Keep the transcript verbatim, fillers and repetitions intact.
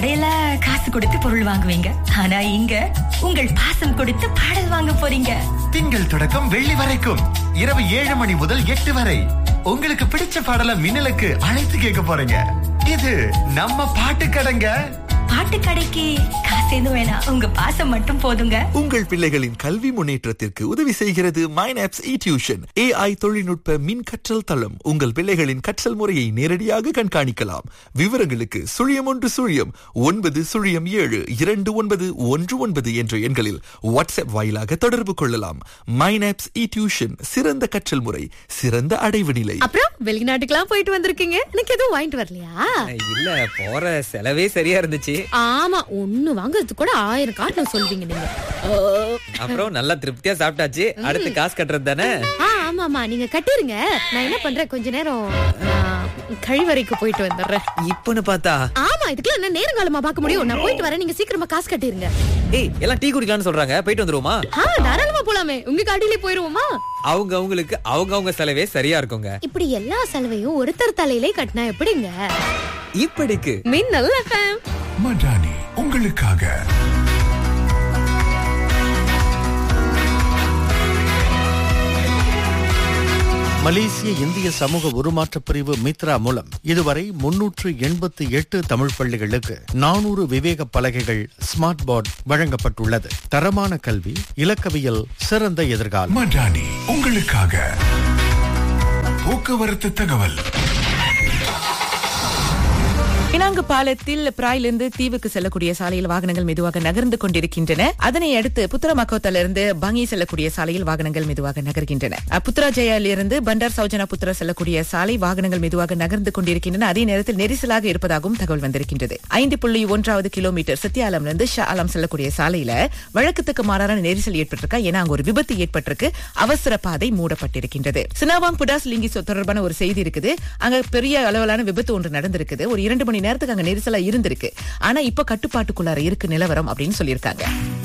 கடையில காசு கொடுத்து பொருள் வாங்குவீங்க, ஆனா இங்க உங்கள் பாசம் கொடுத்து பாடல் வாங்க போறீங்க. திங்கள் தொடக்கம் வெள்ளி வரைக்கும் இரவு ஏழு மணி முதல் எட்டு வரை உங்களுக்கு பிடிச்ச பாடலை மின்னலுக்கு அழைத்து கேட்க போறீங்க. இது நம்ம பாட்டு கடைங்க. பாட்டு கடைக்கு காசு எதுவும் வேணாம், உங்க பாசம் மட்டும் போதுங்க. உங்கள் பிள்ளைகளின் கல்வி முன்னேற்றத்திற்கு உதவி செய்கிறது மைனாப்ஸ் இ டியூஷன். ஏஐ தொழில்நுட்ப மின் கற்றல் தளம். உங்கள் பிள்ளைகளின் கற்றல் முறையை நேரடியாக கண்காணிக்கலாம். விவரங்களுக்கு சுழியம் ஒன்று சுழியம் ஒன்பது சுழியம் ஏழு இரண்டு ஒன்பது ஒன்று ஒன்பது என்ற எண்களில் வாட்ஸ்அப் வாயிலாக தொடர்பு கொள்ளலாம். மைனாப்ஸ் இ டியூஷன், சிறந்த கற்றல் முறை, சிறந்த அடைவு நிலை. அப்புறம் வெளிநாட்டுக்கெல்லாம் போயிட்டு வந்திருக்கீங்க, எனக்கு எதுவும் வாங்கிட்டு வரலையா? இல்ல, போற செலவே சரியா இருந்துச்சு. ஆமா, ஒண்ணு வாங்குறதுக்கு கூட ஆயிரம் காரணம் சொல்வீங்க நீங்க. அப்புறம் நல்லா திருப்தியா சாப்பிட்டாச்சு. அடுத்து காசு கட்டுறது தானே? ஆமா ஆமா, நீங்க கட்டிருங்க. நான் என்ன பண்றேன், கொஞ்ச நேரம் கழிவறைக்கு போயிட்டு வந்துடுறேன். இப்பன்னு பார்த்தா ஆமா, இதுக்கெல்லாம் என்ன நேரங்காலமா பார்க்க முடியும்? நான் போயிட்டு வரேன், நீங்க சீக்கிரமா காசு கட்டிருங்க. ஏய், எல்லாம் டீ குடிக்கலாம்னு சொல்றாங்க, போயிட்டு வந்துருவோமா? ஆ, தாராளமா போலாமே. உங்க காட்டிலே போயிருவோமா? அவங்க அவங்களுக்கு அவங்க அவங்க செலவே சரியா இருக்குங்க. இப்படி எல்லா செலவையும் ஒருத்தர் தலையிலே கட்டினா எப்படிங்க? இப்படிக்கு மின்னல் எஃப்எம் மடானி உங்களுக்காக. மலேசிய இந்திய சமூக உருமாற்ற பிரிவு மித்ரா மூலம் இதுவரை முன்னூற்று எண்பத்தி எட்டு தமிழ் பள்ளிகளுக்கு நானூறு விவேக பலகைகள் ஸ்மார்ட் போர்ட் வழங்கப்பட்டுள்ளது. தரமான கல்வி, இலக்கவியல், சிறந்த எதிர்காலம். மடானி உங்களுக்காக. போக்குவரத்து தகவல். பினாங்கு பாலத்தில் பிராயிலிருந்து தீவுக்கு செல்லக்கூடிய சாலையில் வாகனங்கள் மெதுவாக நகர்ந்து கொண்டிருக்கின்றன. அதனை அடுத்து புத்ரா மக்கோத்திலிருந்து பங்கி செல்லக்கூடிய சாலையில் வாகனங்கள் மெதுவாக நகர்கின்றன. புத்ரா ஜெயாலிருந்து பண்டார் சௌஜனா புத்ரா செல்லக்கூடிய சாலை வாகனங்கள் மெதுவாக நகர்ந்து கொண்டிருக்கின்றன. அதே நேரத்தில் நெரிசலாக இருப்பதாகவும் தகவல் வந்திருக்கின்றது. ஐந்து புள்ளி ஒன்றாவது கிலோமீட்டர் சத்தியாலமிலிருந்து ஷா ஆலம் செல்லக்கூடிய சாலையில வழக்கத்துக்கு மாறான நெரிசல் ஏற்பட்டிருக்கா. ஏன்னா அங்க ஒரு விபத்து ஏற்பட்டிருக்கு. அவசர பாதை மூடப்பட்டிருக்கின்றது. சினாவாங் புடாஸ் லிங்கி தொடர்பான ஒரு செய்தி இருக்குது. அங்க பெரிய அளவிலான விபத்து ஒன்று நடந்திருக்குது. ஒரு இரண்டு மணி நேரத்துக்கு அங்க நெரிசலா இருந்திருக்கு. ஆனா இப்ப கட்டுப்பாட்டுக்குள்ளார இருக்கு நிலவரம் அப்படின்னு சொல்லியிருக்காங்க.